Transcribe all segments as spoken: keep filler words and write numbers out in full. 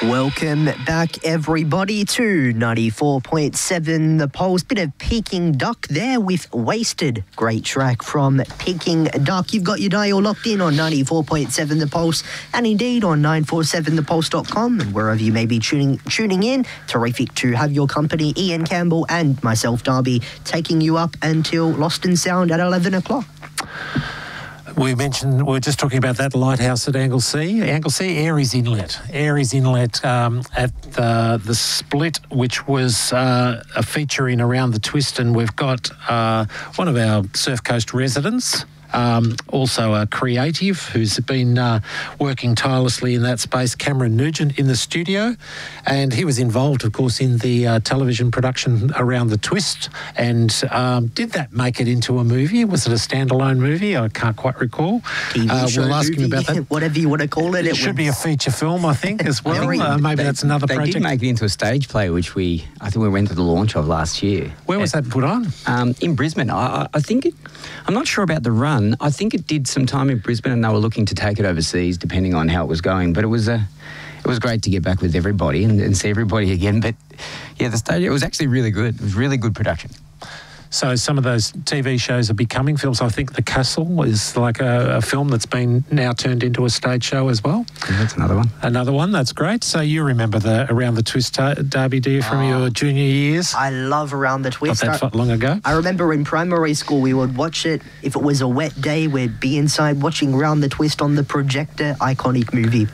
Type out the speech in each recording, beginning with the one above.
Welcome back, everybody, to ninety-four point seven The Pulse. Bit of Peking Duck there with Wasted. Great track from Peking Duck. You've got your dial locked in on ninety-four point seven The Pulse, and indeed on nine four seven the pulse dot com, and wherever you may be tuning tuning in. Terrific to have your company, Ian Campbell and myself, Darby, taking you up until Lost in Sound at eleven o'clock. We mentioned, we were just talking about that lighthouse at Anglesea. Anglesea, Aries Inlet. Aries Inlet um, at the, the Split, which was uh, a feature in Around the Twist, and we've got uh, one of our Surf Coast residents, Um, also a creative who's been uh, working tirelessly in that space, Cameron Nugent, in the studio. And he was involved, of course, in the uh, television production Around the Twist. And um, did that make it into a movie? Was it a standalone movie? I can't quite recall. T V uh, show, we'll ask movie, him about that. Whatever you want to call it. It, it should was... be a feature film, I think, as well. Uh, maybe they, that's another they project. They did make it into a stage play, which we, I think we went to the launch of last year. Where was that put on? Um, in Brisbane. I, I think it, I'm not sure about the run. I think it did some time in Brisbane, and they were looking to take it overseas, depending on how it was going. But it was a, it was great to get back with everybody and, and see everybody again. But yeah, the stage, it was actually really good. It was really good production. So some of those T V shows are becoming films. I think The Castle is like a, a film that's been now turned into a stage show as well. Yeah, that's another one. Another one, that's great. So you remember the Around the Twist, Darby, do you, from oh, your junior years? I love Around the Twist. Not that long ago. I remember in primary school we would watch it. If it was a wet day, we'd be inside watching Around the Twist on the projector. Iconic movie.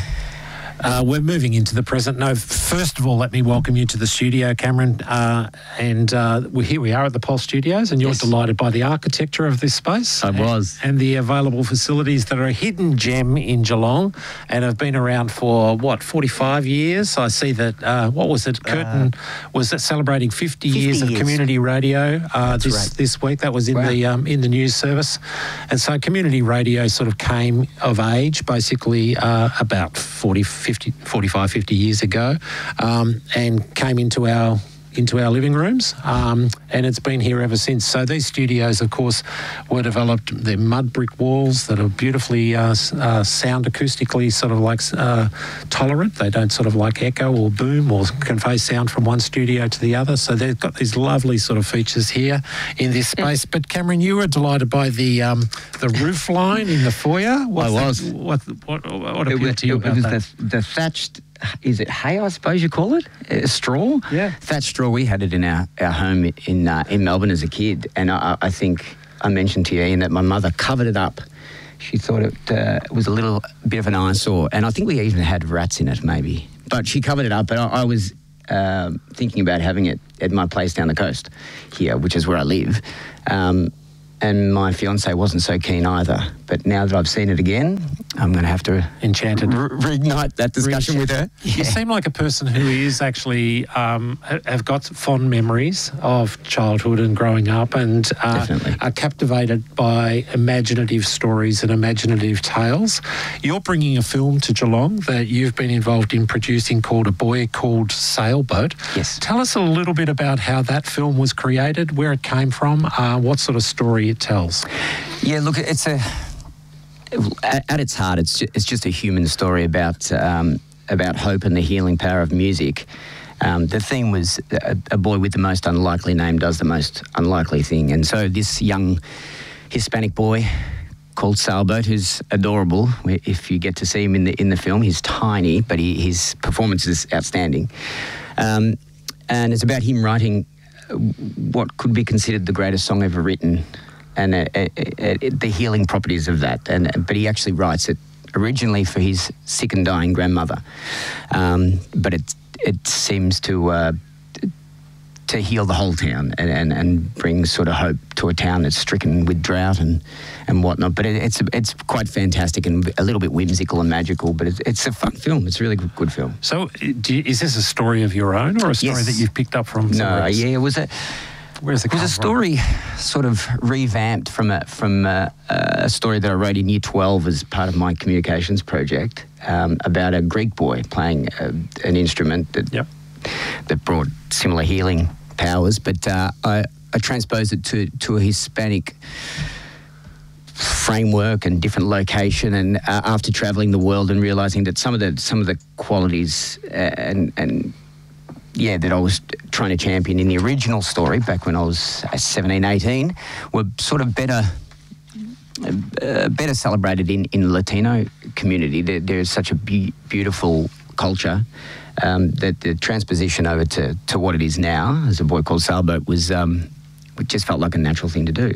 Uh, we're moving into the present. No, first of all, let me welcome you to the studio, Cameron. Uh, and uh, we, here we are at the Pulse Studios, and you're Yes. delighted by the architecture of this space. I was. And, and the available facilities that are a hidden gem in Geelong and have been around for, what, forty-five years? I see that, uh, what was it, Curtin uh, was it celebrating fifty, fifty years of years. community radio uh, this, right. this week. That was in, Wow. the, um, in the news service. And so community radio sort of came of age basically uh, about forty, fifty, forty-five, fifty years ago, um, and came into our into our living rooms, um, and it's been here ever since. So these studios, of course, were developed, they're mud brick walls that are beautifully uh, uh, sound acoustically sort of like uh, tolerant. They don't sort of like echo or boom or convey sound from one studio to the other. So they've got these lovely sort of features here in this space. But Cameron, you were delighted by the um, the roof line in the foyer. What's I was. That, what, what, what It appealed was, to you it about was that? the, the thatched, is it hay, I suppose you call it? Uh, straw? Yeah. Thatched straw. We had it in our, our home in uh, in Melbourne as a kid. And I, I think I mentioned to you, Ian, that my mother covered it up. She thought it uh, was a little bit of an eyesore. And I think we even had rats in it, maybe. But she covered it up. And I, I was um, thinking about having it at my place down the coast here, which is where I live. Um, and my fiancée wasn't so keen either. But now that I've seen it again, I'm going to have to Enchanted. re- reignite that discussion with her. You seem like a person who is actually um, ha- have got fond memories of childhood and growing up, and uh, Definitely. are captivated by imaginative stories and imaginative tales. You're bringing a film to Geelong that you've been involved in producing called A Boy Called Sailboat. Yes. Tell us a little bit about how that film was created, where it came from, uh, what sort of story it tells. Yeah, look, it's a... At, at its heart, it's just, it's just a human story about um, about hope and the healing power of music. Um, the theme was a, a boy with the most unlikely name does the most unlikely thing, and so this young Hispanic boy called Sailboat, who's adorable. If you get to see him in the in the film, he's tiny, but he, his performance is outstanding. Um, and it's about him writing what could be considered the greatest song ever written, and uh, uh, uh, the healing properties of that. And but he actually writes it originally for his sick and dying grandmother, um, but it it seems to uh, to heal the whole town and, and, and bring sort of hope to a town that's stricken with drought and, and whatnot. But it, it's it's quite fantastic and a little bit whimsical and magical. But it's, it's a fun film. It's a really good, good film. So, do you, is this a story of your own, or a story Yes. that you've picked up from somewhere No, else? yeah, it was a. Where's the It was a story sort of revamped from a from a, a story that I wrote in year twelve as part of my communications project um, about a Greek boy playing a, an instrument that Yep. that brought similar healing powers, but uh, I, I transposed it to, to a Hispanic framework and different location, and uh, after travelling the world and realising that some of the some of the qualities uh, and and yeah that I was trying to champion in the original story back when I was seventeen, eighteen were sort of better uh, better celebrated in in the Latino community. There, there's such a be- beautiful culture um, that the transposition over to to what it is now as A Boy Called Sailboat was um, it just felt like a natural thing to do.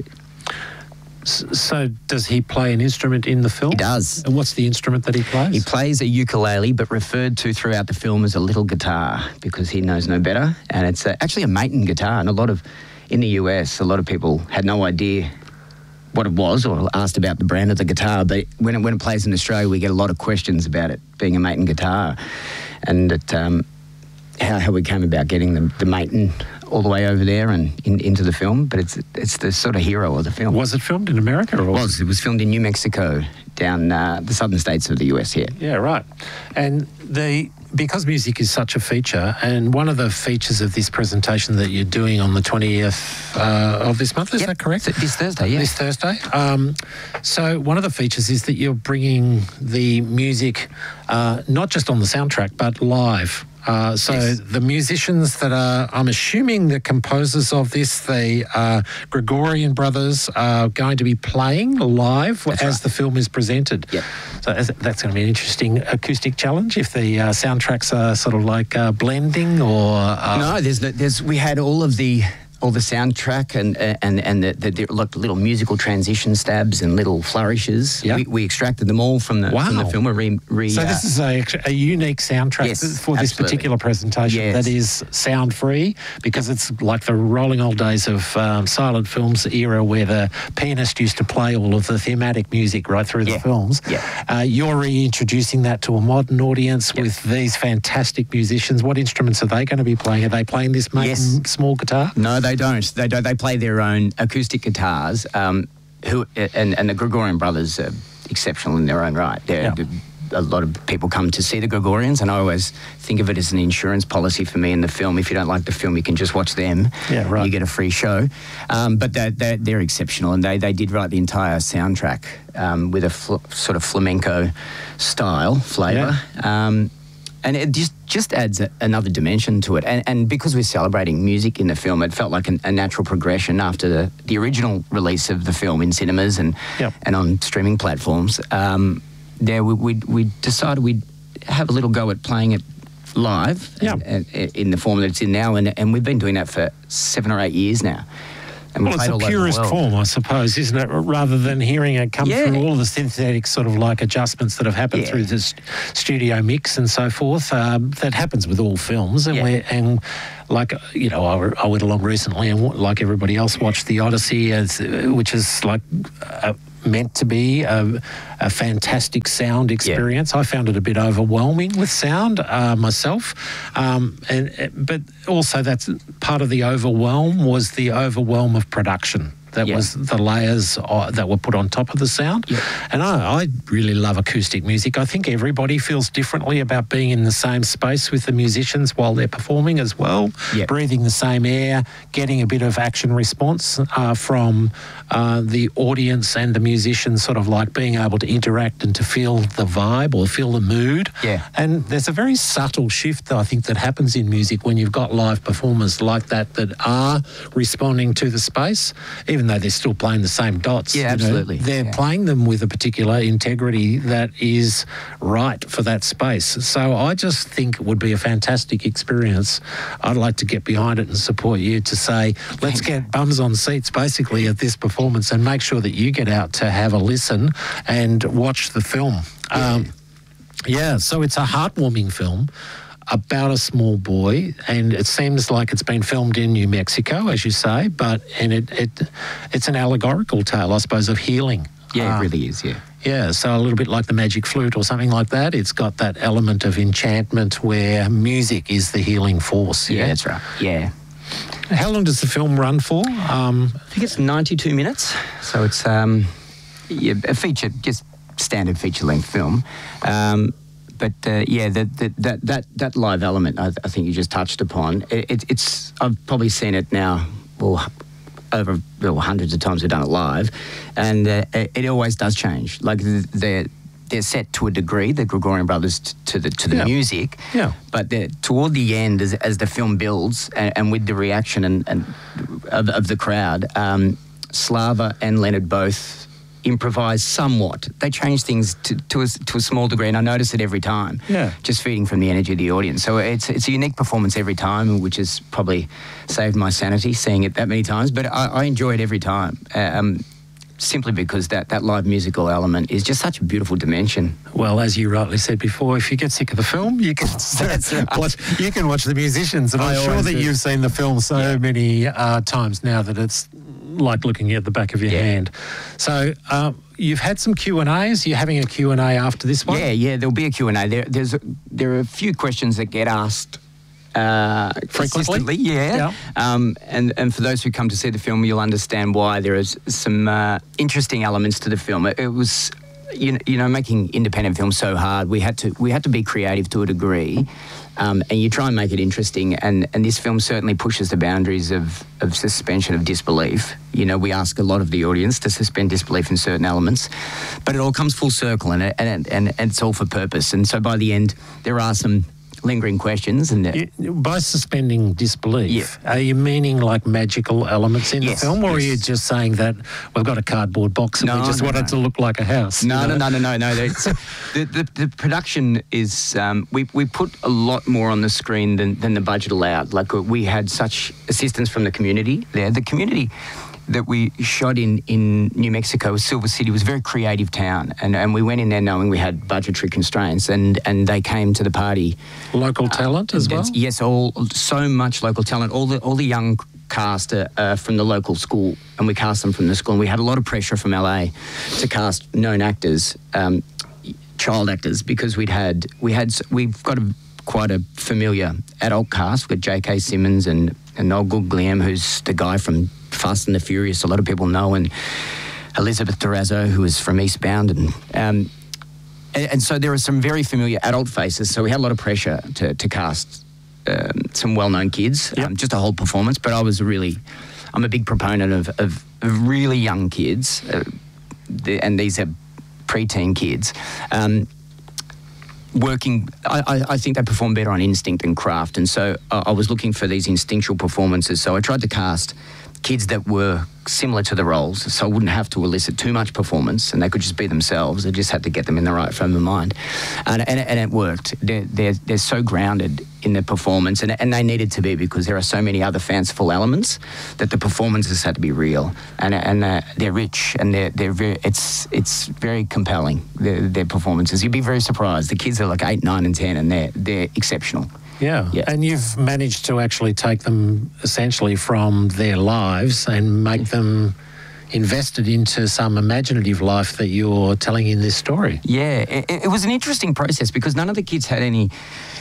So does he play an instrument in the film? He does. And what's the instrument that he plays? He plays a ukulele, but referred to throughout the film as a little guitar because he knows no better. And it's uh, actually a Maton guitar. And a lot of, in the U S, a lot of people had no idea what it was or asked about the brand of the guitar. But when it, when it plays in Australia, we get a lot of questions about it being a Maton guitar. And it, um, how, how we came about getting the, the Maton all the way over there and in, into the film, but it's it's the sort of hero of the film. Was it filmed in America? Or it was. It was filmed in New Mexico, down uh, the southern states of the U S here. Yeah, right. And the because music is such a feature, and one of the features of this presentation that you're doing on the twentieth uh, of this month, is yep. that correct? Th- this Thursday, yeah. This Thursday. Um, so one of the features is that you're bringing the music uh, not just on the soundtrack, but live. Uh, so yes. The musicians that are, I'm assuming the composers of this, the uh, Gregorian brothers, are going to be playing live that's as right. the film is presented. Yep. So as, that's going to be an interesting acoustic challenge if the uh, soundtracks are sort of like uh, blending or... Uh, no, there's, there's we had all of the... all the soundtrack and and and the, the, the like little musical transition stabs and little flourishes. Yep. We, we extracted them all from the, wow. from the film. Re, re, so uh, this is a, a unique soundtrack yes, for this absolutely. particular presentation yes. that is sound-free because it's like the rolling old days of um, silent films era where the pianist used to play all of the thematic music right through yeah. the films. Yeah. Uh, you're reintroducing that to a modern audience yep. with these fantastic musicians. What instruments are they going to be playing? Are they playing this Maton yes. small guitar? No, they don't. They don't. They play their own acoustic guitars. Um, who and, and the Gregorian brothers are exceptional in their own right. They're, yeah. A lot of people come to see the Gregorians, and I always think of it as an insurance policy for me in the film. If you don't like the film, you can just watch them. Yeah, right. You get a free show. Um, but they're, they're, they're exceptional, and they, they did write the entire soundtrack um, with a fl- sort of flamenco style flavour. Yeah. Um, And it just, just adds a, another dimension to it. And, and because we're celebrating music in the film, it felt like an, a natural progression after the, the original release of the film in cinemas and yep. and on streaming platforms. Um, there we, we we decided we'd have a little go at playing it live yep. and, and, in the form that it's in now. And, and we've been doing that for seven or eight years now. And well, it's the purest the form, I suppose, isn't it? Rather than hearing it come yeah. through all of the synthetic sort of like adjustments that have happened yeah. through the st- studio mix and so forth. Um, that happens with all films. And, yeah. we're, and like, you know, I, I went along recently and like everybody else watched The Odyssey, as, which is like... Uh, meant to be a, a fantastic sound experience. Yeah. I found it a bit overwhelming with sound uh, myself, um, and but also that's part of the overwhelm was the overwhelm of production. That yeah. was the layers uh, that were put on top of the sound. Yeah. And I, I really love acoustic music. I think everybody feels differently about being in the same space with the musicians while they're performing as well, yeah. breathing the same air, getting a bit of action response uh, from uh, the audience and the musicians, sort of like being able to interact and to feel the vibe or feel the mood. Yeah. And there's a very subtle shift, I think, that happens in music when you've got live performers like that that are responding to the space, even though they're still playing the same dots. Yeah, you know, absolutely. they're yeah. playing them with a particular integrity that is right for that space. So I just think it would be a fantastic experience. I'd like to get behind it and support you to say, let's get bums on seats basically at this performance and make sure that you get out to have a listen and watch the film. Yeah, um, yeah so it's a heartwarming film about a small boy, and it seems like it's been filmed in New Mexico, as you say, but and it, it it's an allegorical tale, I suppose, of healing. Yeah, uh, it really is, yeah. Yeah, so a little bit like the Magic Flute or something like that. It's got that element of enchantment where music is the healing force. Yeah, yeah? that's right. Yeah. How long does the film run for? Um, I think it's ninety-two minutes, so it's um, yeah, a feature, just standard feature-length film. Um, But uh, yeah, the, the, that that that live element, I, I think you just touched upon. It, it, it's I've probably seen it now, well, over well, hundreds of times we've done it live, and uh, it, it always does change. Like they're they're set to a degree, the Gregorian Brothers, t- to the to the Yeah. music. Yeah. But the, toward the end, as, as the film builds, and, and with the reaction and, and of, of the crowd, um, Slava and Leonard both improvise somewhat. They change things to, to, a, to a small degree, and I notice it every time. Yeah. Just feeding from the energy of the audience. So it's it's a unique performance every time, which has probably saved my sanity seeing it that many times. But I, I enjoy it every time, um, simply because that, that live musical element is just such a beautiful dimension. Well, as you rightly said before, if you get sick of the film, you can That's right. watch. You can watch the musicians, and I I'm sure always that do. you've seen the film so Yeah. many uh, times now that it's like looking at the back of your Yeah. hand. So uh, you've had some Q and A's. You're having a Q and A after this one. Yeah, yeah, there'll be a Q and A. There, there's a, there are a few questions that get asked uh, Frequently? consistently, yeah. Yeah. Um, and, and for those who come to see the film, you'll understand why there is some uh, interesting elements to the film. It, it was, you know, you know, making independent films so hard. We had to we had to be creative to a degree, um, and you try and make it interesting. And, and this film certainly pushes the boundaries of, of suspension of disbelief. You know, we ask a lot of the audience to suspend disbelief in certain elements, but it all comes full circle, and it, and, and, and it's all for purpose. And so by the end, there are some lingering questions. And uh, You- by suspending disbelief, are you meaning like magical elements in Yes, the film, or are yes. you just saying that we've got a cardboard box and No, we just no, want no. it to look like a house? No, you no, know? no, no, no, no. It's- the, the the production is um, we we put a lot more on the screen than than the budget allowed. Like uh, we had such assistance from the community there. The community that we shot in in New Mexico, Silver City, was a very creative town, and and we went in there knowing we had budgetary constraints, and and they came to the party. Local talent as well? It's- Yes, all so much local talent. All the all the young cast are, uh, from the local school, and we cast them from the school. And we had a lot of pressure from L A to cast known actors, um, child actors, because we'd had we had we've got a quite a familiar adult cast with J K. Simmons and and Noel Guglielm, who's the guy from Fast and the Furious. A lot of people know, and Elizabeth Durazzo, who is from Eastbound, and. Um, and, and so there are some very familiar adult faces. So we had a lot of pressure to, to cast um, some well-known kids, Yep. um, just a whole performance. But I was really, I'm a big proponent of, of, of really young kids, uh, the, and these are preteen kids. Um, working, I, I, I think they perform better on instinct and craft. And so I, I was looking for these instinctual performances. So I tried to cast kids that were similar to the roles, so I wouldn't have to elicit too much performance, and they could just be themselves. I just had to get them in the right frame of mind, and and, and it worked. They're, they're they're so grounded in their performance, and and they needed to be, because there are so many other fanciful elements that the performances had to be real, and and uh, they're rich, and they're they're very it's it's very compelling. Their, their performances, you'd be very surprised. The kids are like eight, nine, and ten, and they're they're exceptional. Yeah. Yeah. And you've managed to actually take them essentially from their lives and make them invested into some imaginative life that you're telling in this story. Yeah, it, it was an interesting process, because none of the kids had any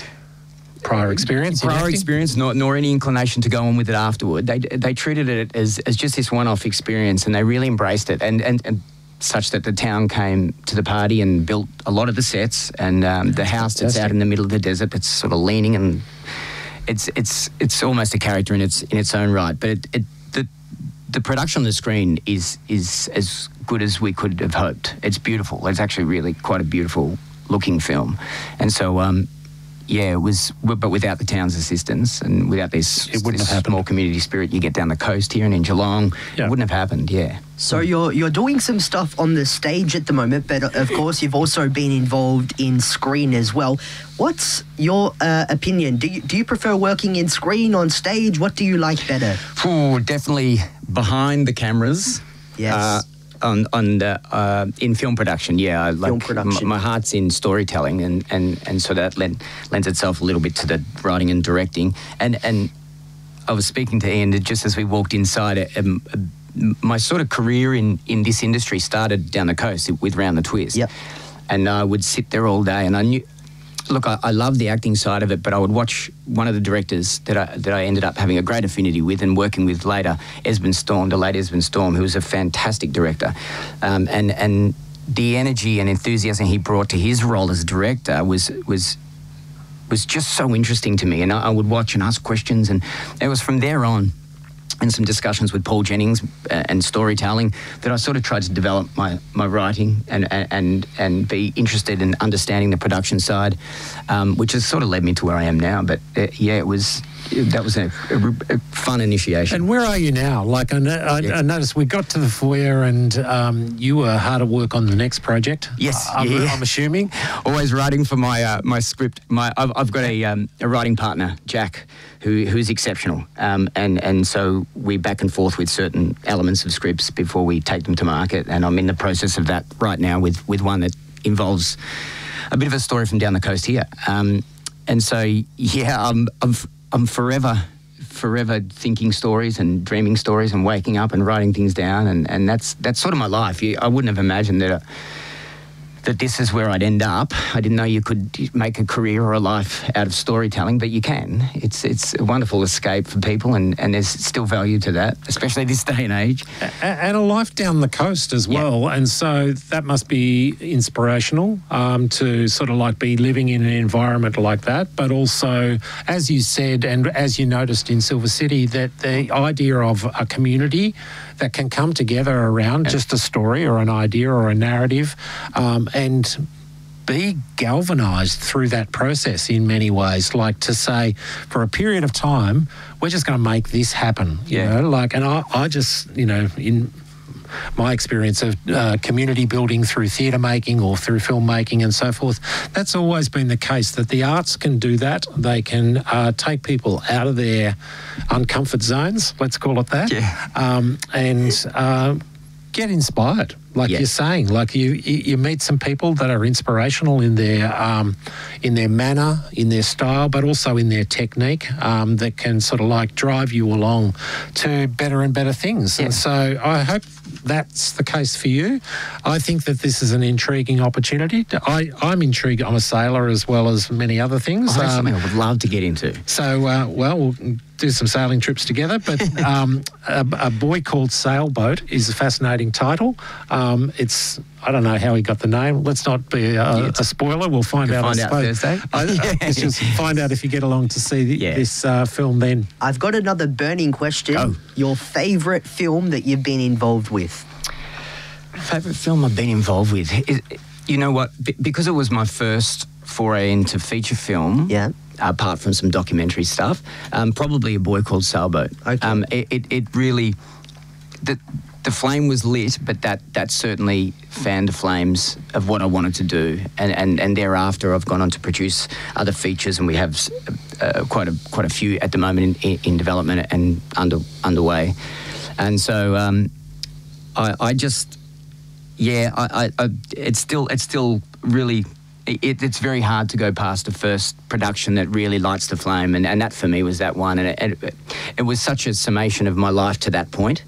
Prior experience? in prior acting? experience, nor, nor any inclination to go on with it afterward. They they treated it as, as just this one-off experience, and they really embraced it, and, and, and such that the town came to the party and built a lot of the sets, and um, the house that's out in the middle of the desert that's sort of leaning, and it's it's it's almost a character in its in its own right. But it, it the the production on the screen is is as good as we could have hoped. It's beautiful. It's actually really quite a beautiful looking film, and so. Um, Yeah, it was, but without the town's assistance and without this, It wouldn't this have happened. small community spirit you get down the coast here and in Geelong, Yeah. it wouldn't have happened, yeah. So you're you're doing some stuff on the stage at the moment, but of course you've also been involved in screen as well. What's your uh, opinion? Do you do you prefer working in screen, on stage? What do you like better? Ooh, definitely behind the cameras. Yes. Uh, on on the uh, in film production, yeah. I like Film production. m- my heart's in storytelling, and, and, and so that lend, lends itself a little bit to the writing and directing. And and I was speaking to Ian just as we walked inside. Um, uh, my sort of career in, in this industry started down the coast with Round the Twist. Yep. And I would sit there all day, and I knew. Look, I, I love the acting side of it, but I would watch one of the directors that I, that I ended up having a great affinity with and working with later, Esmond Storm, the late Esmond Storm, who was a fantastic director. Um, and, and the energy and enthusiasm he brought to his role as a director was was was just so interesting to me. And I, I would watch and ask questions, and it was from there on and some discussions with Paul Jennings uh, and storytelling, that I sort of tried to develop my, my writing and, and and be interested in understanding the production side, um, which has sort of led me to where I am now. But uh, yeah, it was that was a, a, a fun initiation. And where are you now? Like I, I, Yeah. I noticed we got to the foyer and um, you were hard at work on the next project. Yes, I'm, yeah. I'm assuming. Always writing for my uh, my script. My I've, I've got a um, a writing partner, Jack, who who's exceptional, um, and and so we back and forth with certain elements of scripts before we take them to market. And I'm in the process of that right now with with one that involves a bit of a story from down the coast here. Um, and so yeah, I'm I'm I'm forever. forever thinking stories and dreaming stories and waking up and writing things down, and, and that's that's sort of my life. You, I wouldn't have imagined that uh, that this is where I'd end up. I didn't know you could make a career or a life out of storytelling, but you can. It's it's a wonderful escape for people, and, and there's still value to that, especially this day and age. A- and a life down the coast as Yeah. well. And so that must be inspirational um, to sort of like be living in an environment like that. But also, as you said, and as you noticed in Silver City, that the idea of a community that can come together around just a story or an idea or a narrative um, and be galvanised through that process in many ways. Like to say, for a period of time, we're just going to make this happen. You Yeah. know, like, and I, I just, you know, in my experience of uh, community building through theatre making or through filmmaking and so forth, that's always been the case, that the arts can do that. They can uh, take people out of their uncomfort zones, let's call it that, Yeah. um, and uh, get inspired. Like Yeah. you're saying, like you, you you meet some people that are inspirational in their um, in their manner, in their style, but also in their technique, um, that can sort of like drive you along to better and better things. Yeah. And so I hope that's the case for you. I think that this is an intriguing opportunity. I, I'm intrigued. I'm a sailor as well as many other things. Oh, that's Um, something I would love to get into. so, uh, well, we'll do some sailing trips together. But um, a, a Boy Called Sailboat is a fascinating title. Um, it's, I don't know how he got the name. Let's not be a, Yeah, a spoiler. We'll find We'll out. find I out suppose. Thursday. I, I, let's just find out if you get along to see the, Yeah. this uh, film then. I've got another burning question. Go. Your favourite film that you've been involved with? Favourite film I've been involved with? Is, you know what? Be- because it was my first foray into feature film. Yeah. Apart from some documentary stuff, um, probably A Boy Called Sailboat. Okay. Um, it, it, it really, the the flame was lit, but that that certainly fanned the flames of what I wanted to do. And and, and thereafter, I've gone on to produce other features, and we have uh, quite a quite a few at the moment in, in development and under underway. And so um, I, I just. Yeah, I, I, I, it's still it's still really it, it's very hard to go past the first production that really lights the flame, and, and that for me was that one, and it, it, it was such a summation of my life to that point,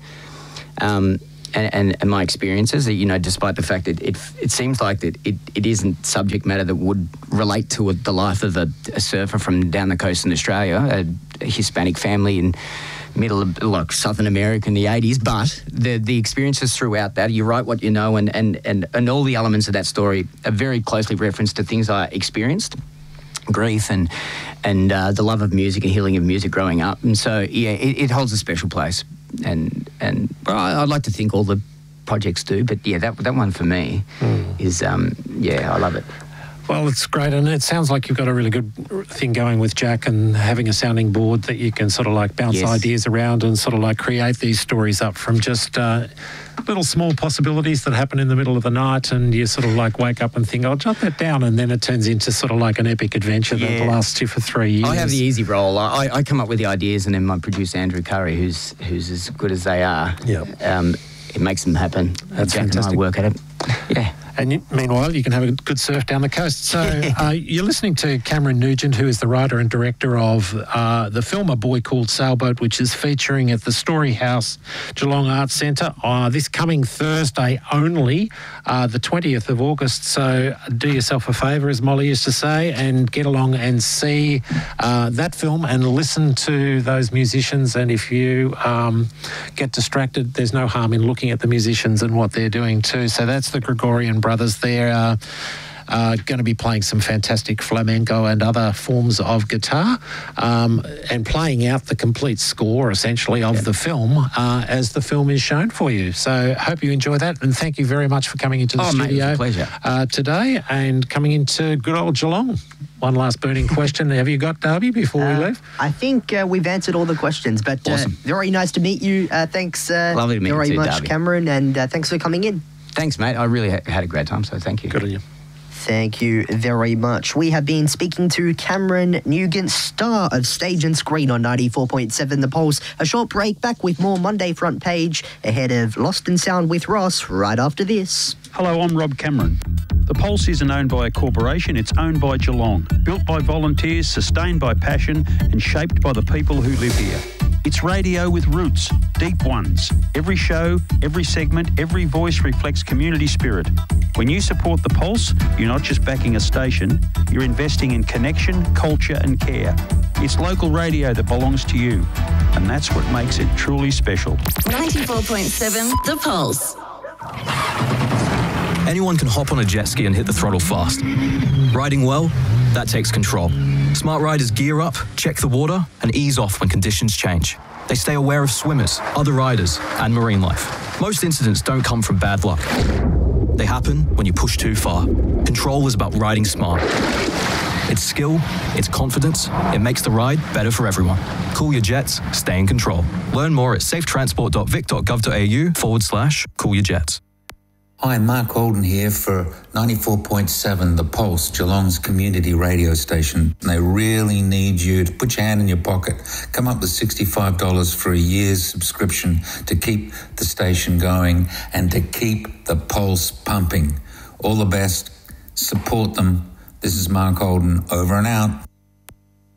um, and, and, and my experiences. That, you know, despite the fact that it it seems like that it, it isn't subject matter that would relate to a, the life of a, a surfer from down the coast in Australia, a, a Hispanic family in middle of like Southern America in the eighties, but the the experiences throughout that, you write what you know, and and, and, and all the elements of that story are very closely referenced to things I experienced, grief and and uh, the love of music and healing of music growing up. And so yeah, it, it holds a special place, and and well, I- I'd like to think all the projects do, but yeah, that that one for me mm. is um yeah, I love it. Well, it's great, and it sounds like you've got a really good thing going with Jack, and having a sounding board that you can sort of like bounce Yes. ideas around and sort of like create these stories up from just uh, little small possibilities that happen in the middle of the night, and you sort of like wake up and think, I'll jot that down, and then it turns into sort of like an epic adventure that Yeah. lasts you for three years. I have the easy role. I, I come up with the ideas, and then my producer Andrew Curry, who's who's as good as they are, Yep. um, it makes them happen. That's Jack fantastic. and I work at it. Yeah. And you, meanwhile, you can have a good surf down the coast. So uh, you're listening to Cameron Nugent, who is the writer and director of uh, the film A Boy Called Sailboat, which is featuring at the Story House Geelong Arts Centre uh, this coming Thursday only, uh, the twentieth of August. So do yourself a favour, as Molly used to say, and get along and see uh, that film and listen to those musicians. And if you um, get distracted, there's no harm in looking at the musicians and what they're doing too. So that's the Gregorian Brothers there. Uh, uh, going to be playing some fantastic flamenco and other forms of guitar, um, and playing out the complete score, essentially, of yeah. the film uh, as the film is shown for you. So hope you enjoy that, and thank you very much for coming into the oh, studio mate, pleasure. Uh, today and coming into good old Geelong. One last burning question. Have you got, Darby, before uh, we leave? I think uh, we've answered all the questions, but uh, awesome. very nice to meet you. Uh, thanks uh, Lovely to meet very you too, much, Darby. Cameron, and uh, thanks for coming in. Thanks, mate. I really ha- had a great time, so thank you. Good on you. Thank you very much. We have been speaking to Cameron Nugent, star of Stage and Screen on ninety-four point seven The Pulse. A short break, back with more Monday Front Page ahead of Lost in Sound with Ross right after this. Hello, I'm Rob Cameron. The Pulse isn't owned by a corporation, it's owned by Geelong. Built by volunteers, sustained by passion and shaped by the people who live here. It's radio with roots, deep ones. Every show, every segment, every voice reflects community spirit. When you support The Pulse, you're not just backing a station, you're investing in connection, culture and care. It's local radio that belongs to you, and that's what makes it truly special. ninety-four point seven The Pulse. Anyone can hop on a jet ski and hit the throttle fast. Riding well, that takes control. Smart riders gear up, check the water, and ease off when conditions change. They stay aware of swimmers, other riders, and marine life. Most incidents don't come from bad luck. They happen when you push too far. Control is about riding smart. It's skill, it's confidence, it makes the ride better for everyone. Cool your jets, stay in control. Learn more at safetransport.vic.gov.au forward slash cool your jets. Hi, Mark Holden here for ninety-four point seven The Pulse, Geelong's community radio station. They really need you to put your hand in your pocket, come up with sixty-five dollars for a year's subscription to keep the station going and to keep the Pulse pumping. All the best. Support them. This is Mark Holden, over and out.